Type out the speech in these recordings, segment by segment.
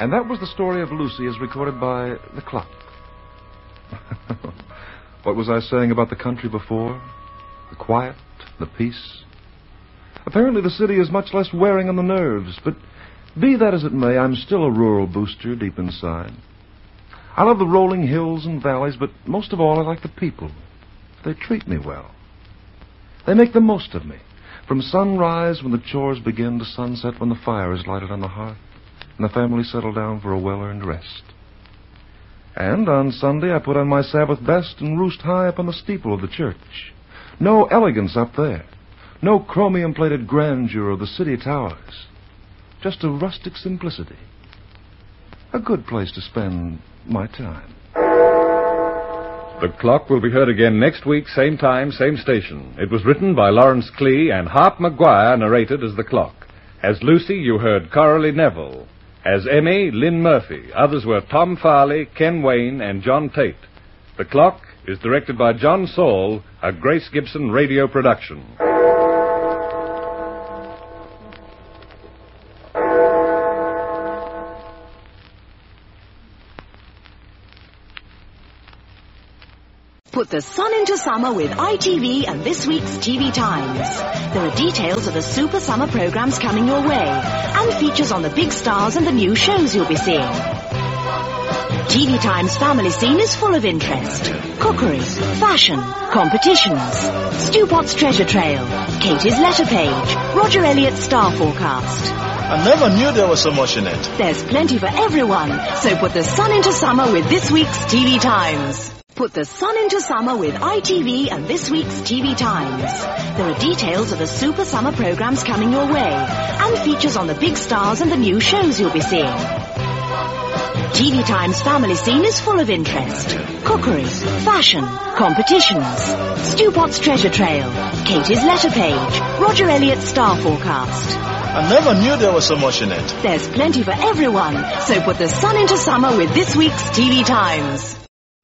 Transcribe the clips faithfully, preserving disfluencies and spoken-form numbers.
And that was the story of Lucy as recorded by the clock. What was I saying about the country before? The quiet, the peace. Apparently the city is much less wearing on the nerves, but be that as it may, I'm still a rural booster deep inside. I love the rolling hills and valleys, but most of all I like the people. They treat me well. They make the most of me. From sunrise when the chores begin to sunset when the fire is lighted on the hearth and the family settle down for a well-earned rest. And on Sunday I put on my Sabbath best and roost high up on the steeple of the church. No elegance up there. No chromium-plated grandeur of the city towers. Just a rustic simplicity. A good place to spend my time. The Clock will be heard again next week, same time, same station. It was written by Lawrence Klee and Harp Maguire narrated as the Clock. As Lucy, you heard Coralie Neville. As Emmy, Lynn Murphy. Others were Tom Farley, Ken Wayne, and John Tate. The Clock is directed by John Saul, a Grace Gibson radio production. Put the sun into summer with I T V and this week's T V Times. There are details of the super summer programs coming your way and features on the big stars and the new shows you'll be seeing. T V Times family scene is full of interest. Cookery, fashion, competitions, Stewpot's treasure trail, Katie's letter page, Roger Elliott's star forecast. I never knew there was so much in it. There's plenty for everyone, so put the sun into summer with this week's T V Times. Put the sun into summer with I T V and this week's T V Times. There are details of the super summer programs coming your way and features on the big stars and the new shows you'll be seeing. T V Times family scene is full of interest. Cookery, fashion, competitions, Stewpot's treasure trail, Katie's letter page, Roger Elliott's star forecast. I never knew there was so much in it. There's plenty for everyone, so put the sun into summer with this week's T V Times.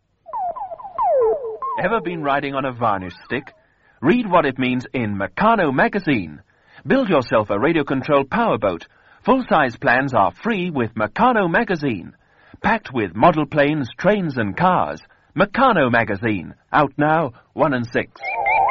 Ever been riding on a varnish stick? Read what it means in Meccano magazine. Build yourself a radio-controlled powerboat. Full-size plans are free with Meccano magazine. Packed with model planes, trains and cars. Meccano magazine. Out now, one and six.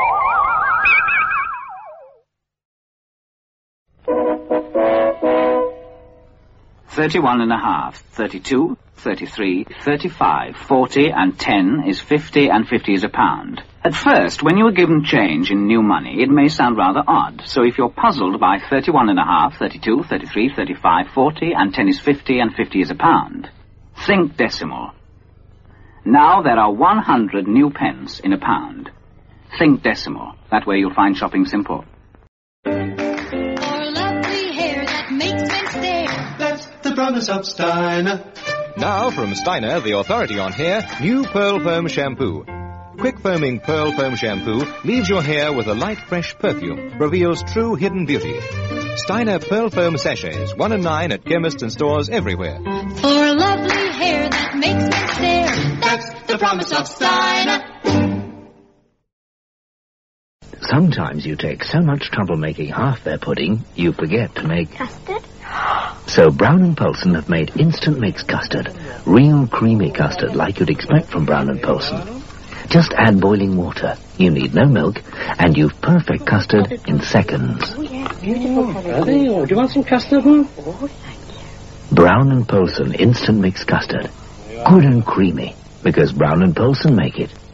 Thirty-one and a half, thirty-two, thirty-three, thirty-five, forty, and ten is fifty, and fifty is a pound. At first, when you are given change in new money, it may sound rather odd. So if you're puzzled by thirty-one and a half, thirty-two, thirty-three, thirty-five, forty, and ten is fifty, and fifty is a pound, think decimal. Now there are one hundred new pence in a pound. Think decimal. That way you'll find shopping simple. The promise of Steiner. Now from Steiner, the authority on hair, new Pearl Foam Shampoo. Quick foaming Pearl Foam Shampoo leaves your hair with a light, fresh perfume, reveals true hidden beauty. Steiner Pearl Foam Sachets, one and nine at chemists and stores everywhere. For lovely hair that makes me stare, that's the promise of Steiner. Sometimes you take so much trouble making half-fare pudding, you forget to make custard. So Brown and Poulsen have made instant mix custard. Real creamy custard like you'd expect from Brown and Poulsen. Just add boiling water. You need no milk, and you've perfect custard in seconds. Oh, yeah, beautiful colour. Oh, do you want some custard, Mum? Oh, thank you. Brown and Poulsen instant mix custard. Good and creamy, because Brown and Poulsen make it.